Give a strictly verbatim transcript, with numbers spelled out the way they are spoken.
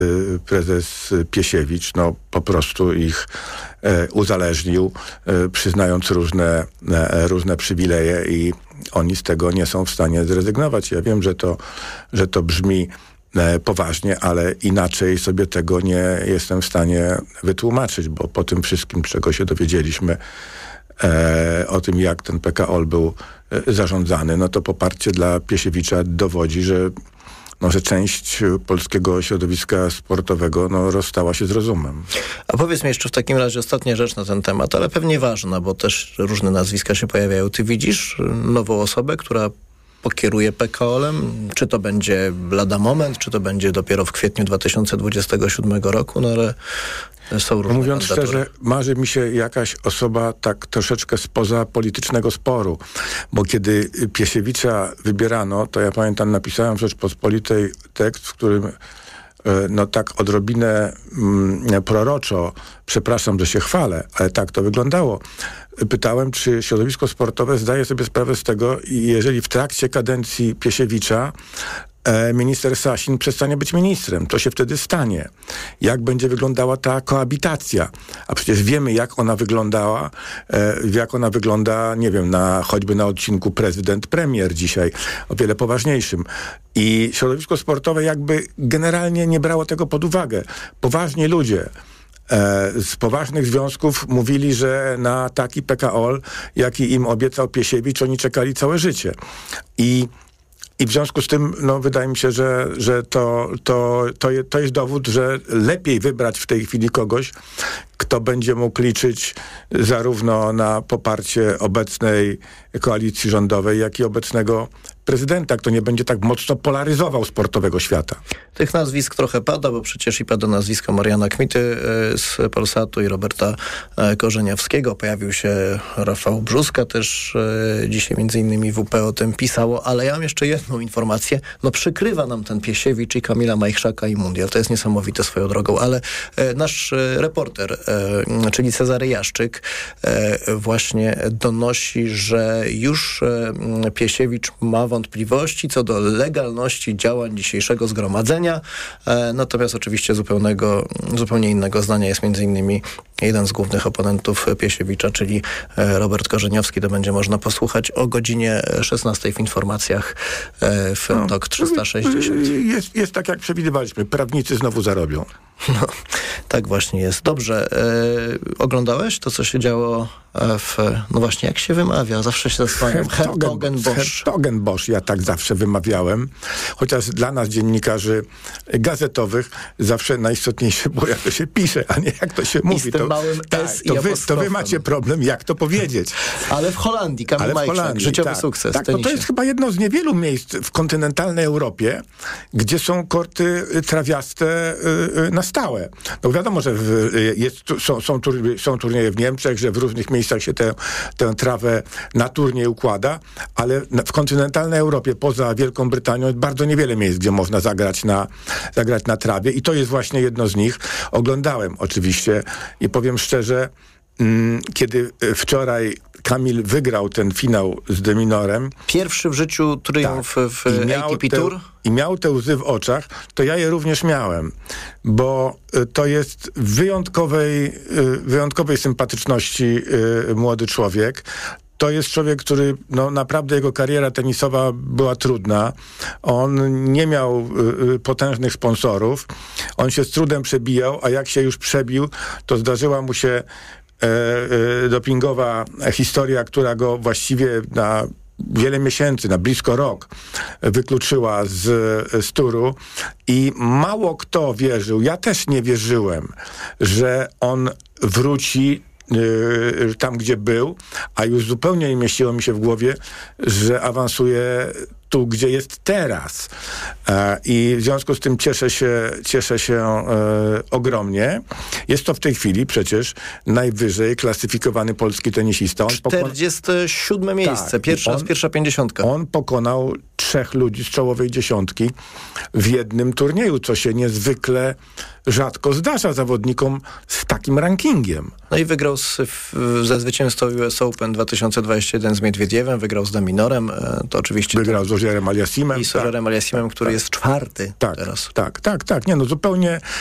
prezes Piesiewicz no, po prostu ich e, uzależnił, e, przyznając różne, e, różne przywileje i oni z tego nie są w stanie zrezygnować. Ja wiem, że to, że to brzmi e, poważnie, ale inaczej sobie tego nie jestem w stanie wytłumaczyć, bo po tym wszystkim, czego się dowiedzieliśmy e, o tym, jak ten P K O L był e, zarządzany, no to poparcie dla Piesiewicza dowodzi, że No, że część polskiego środowiska sportowego no, rozstała się z rozumem. A powiedz mi jeszcze w takim razie ostatnia rzecz na ten temat, ale pewnie ważna, bo też różne nazwiska się pojawiają. Ty widzisz nową osobę, która pokieruje P K O L-em? Czy to będzie lada moment, czy to będzie dopiero w kwietniu dwa tysiące dwudziestego siódmego roku? No ale są różne Mówiąc kandydatury. szczerze, marzy mi się jakaś osoba tak troszeczkę spoza politycznego sporu, bo kiedy Piesiewicza wybierano, to ja pamiętam, napisałem w Rzeczpospolitej tekst, w którym no tak odrobinę mm, proroczo, przepraszam, że się chwalę, ale tak to wyglądało. Pytałem, czy środowisko sportowe zdaje sobie sprawę z tego, jeżeli w trakcie kadencji Piesiewicza minister Sasin przestanie być ministrem. To się wtedy stanie. Jak będzie wyglądała ta koabitacja? A przecież wiemy, jak ona wyglądała, e, jak ona wygląda, nie wiem, na, choćby na odcinku prezydent-premier dzisiaj, o wiele poważniejszym. I środowisko sportowe jakby generalnie nie brało tego pod uwagę. Poważni ludzie e, z poważnych związków mówili, że na taki P K O L, jaki im obiecał Piesiewicz, oni czekali całe życie. I I w związku z tym, no, wydaje mi się, że, że to, to, to, je, to jest dowód, że lepiej wybrać w tej chwili kogoś, kto będzie mógł liczyć zarówno na poparcie obecnej koalicji rządowej, jak i obecnego prezydenta, kto nie będzie tak mocno polaryzował sportowego świata. Tych nazwisk trochę pada, bo przecież i pada nazwisko Mariana Kmity z Polsatu i Roberta Korzeniowskiego. Pojawił się Rafał Brzuska, też dzisiaj między innymi W P o tym pisało, ale ja mam jeszcze jedną informację. No przykrywa nam ten Piesiewicz i Kamila Majchrzaka i Mundial. To jest niesamowite swoją drogą, ale nasz reporter, czyli Cezary Jaszczyk, właśnie donosi, że już Piesiewicz ma wątpliwości co do legalności działań dzisiejszego zgromadzenia. E, natomiast oczywiście zupełnego, zupełnie innego zdania jest między innymi jeden z głównych oponentów Piesiewicza, czyli Robert Korzeniowski. To będzie można posłuchać o godzinie szesnastej w informacjach e, w no, T O K trzysta sześćdziesiąt. Jest, jest tak, jak przewidywaliśmy. Prawnicy znowu zarobią. No, tak właśnie jest. Dobrze. E, oglądałeś to, co się działo w... No właśnie, jak się wymawia? Zawsze się zastanawiam. Hertogenbosch. Hertogenbosch, ja tak zawsze wymawiałem. Chociaż dla nas, dziennikarzy gazetowych, zawsze najistotniejsze było, jak to się pisze, a nie jak to się mówi. I z tym to, małym tak, S to, i wy, to wy apostrofem. macie problem, jak to powiedzieć. Ale w Holandii, Kamil Majchrzak, życiowy tak, sukces. Tak, no to jest chyba jedno z niewielu miejsc w kontynentalnej Europie, gdzie są korty trawiaste y, na stałe. No wiadomo, że w, jest, są, są, tur, są turnieje w Niemczech, że w różnych miejscach się tę, tę trawę na turniej układa, ale w kontynentalnej Europie, poza Wielką Brytanią, jest bardzo niewiele miejsc, gdzie można zagrać na, zagrać na trawie i to jest właśnie jedno z nich. Oglądałem oczywiście i powiem szczerze, mm, kiedy wczoraj Kamil wygrał ten finał z De Minorem. Pierwszy w życiu triumf tak, w A T P Tour. I miał te łzy w oczach, to ja je również miałem, bo to jest wyjątkowej, wyjątkowej sympatyczności młody człowiek. To jest człowiek, który, no naprawdę jego kariera tenisowa była trudna. On nie miał y, potężnych sponsorów. On się z trudem przebijał, a jak się już przebił, to zdarzyła mu się e, e, dopingowa historia, która go właściwie na wiele miesięcy, na blisko rok wykluczyła z, z turu i mało kto wierzył, ja też nie wierzyłem, że on wróci tam, gdzie był, a już zupełnie nie mieściło mi się w głowie, że awansuje tu, gdzie jest teraz. E, I w związku z tym cieszę się, cieszę się e, ogromnie. Jest to w tej chwili przecież najwyżej klasyfikowany polski tenisista. On czterdzieste siódme miejsce, tak, pierwsza, on, pierwsza pięćdziesiątka. On pokonał trzech ludzi z czołowej dziesiątki w jednym turnieju, co się niezwykle rzadko zdarza zawodnikom z takim rankingiem. No i wygrał z, w, ze zwycięzcą U S Open dwa tysiące dwudziesty jeden z Miedwiediewem, wygrał z Daminorem, to oczywiście... Wygrał z Ożierem Aliassimem. I z Ożierem Aliassimem, który tak, jest czwarty tak, teraz. Tak, tak, tak. Nie, no zupełnie